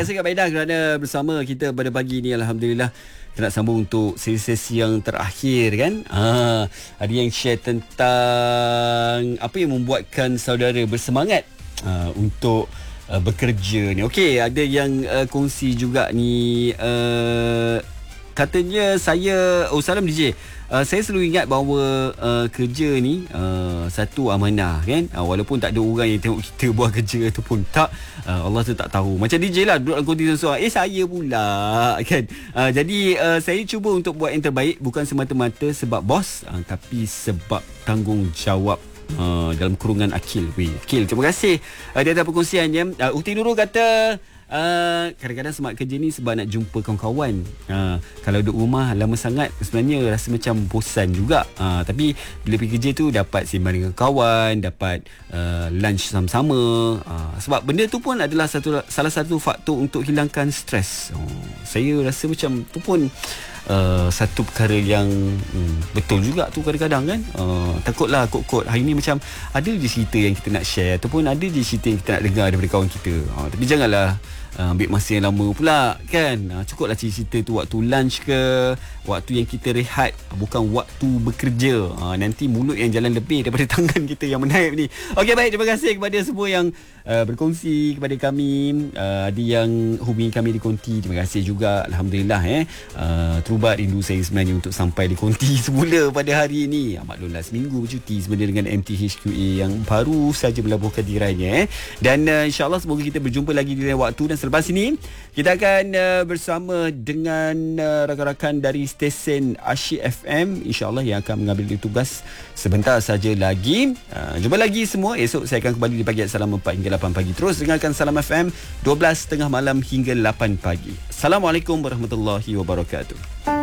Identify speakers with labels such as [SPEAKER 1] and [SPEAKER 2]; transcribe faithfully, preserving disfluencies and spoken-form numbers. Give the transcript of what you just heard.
[SPEAKER 1] kasih Kak Baidah kerana bersama kita pada pagi ni. Alhamdulillah kita nak sambung untuk sesi yang terakhir kan. Ah, ada yang share tentang apa yang membuatkan saudara bersemangat uh, untuk uh, bekerja ni. Okey, ada yang uh, kongsi juga ni, uh, katanya saya, oh salam D J, uh, saya selalu ingat bahawa uh, kerja ni uh, satu amanah kan. Uh, walaupun tak ada orang yang tengok kita buat kerja ataupun tak, uh, Allah tu tak tahu. Macam D J lah duduk dalam konti seorang, eh saya pula kan. Uh, jadi uh, saya cuba untuk buat yang terbaik, bukan semata-mata sebab bos, uh, tapi sebab tanggungjawab. Uh, dalam kurungan Akil. Weh, Akil, terima kasih uh, di atas perkongsiannya. uh, Ukti Nurul kata Uh, kadang-kadang semangat kerja ni sebab nak jumpa kawan-kawan. uh, Kalau duduk rumah lama sangat, sebenarnya rasa macam bosan juga. uh, Tapi bila pergi kerja tu dapat sembang dengan kawan, dapat uh, lunch sama-sama. uh, Sebab benda tu pun adalah satu salah satu faktor untuk hilangkan stres. uh, Saya rasa macam tu pun Uh, satu perkara yang hmm, betul juga tu kadang-kadang kan. uh, Takutlah kot-kot hari ni macam ada je cerita yang kita nak share, ataupun ada je cerita yang kita nak dengar daripada kawan kita. uh, Tapi janganlah uh, ambil masa yang lama pula kan. uh, Cukuplah cerita tu waktu lunch ke, waktu yang kita rehat, bukan waktu bekerja. uh, Nanti mulut yang jalan lebih daripada tangan kita yang menaip ni. Okey, baik, terima kasih kepada semua yang uh, berkongsi kepada kami. uh, Ada yang hubungi kami di konti, terima kasih juga. Alhamdulillah eh uh, Terubat rindu saya sebenarnya untuk sampai di konti semula pada hari ini. ah, Maklumlah seminggu bercuti sebenarnya dengan M T H Q A yang baru saja melabuhkan tirainya eh. Dan uh, insyaAllah semoga kita berjumpa lagi di lain waktu. Dan selepas ini kita akan uh, bersama dengan uh, rakan-rakan dari stesen Asyik F M, insyaAllah, yang akan mengambil tugas sebentar saja lagi. uh, Jumpa lagi semua. Esok saya akan kembali di pagi Salam empat hingga lapan pagi. Terus dengarkan Salam F M dua belas tengah malam hingga lapan pagi. Assalamualaikum warahmatullahi wabarakatuh.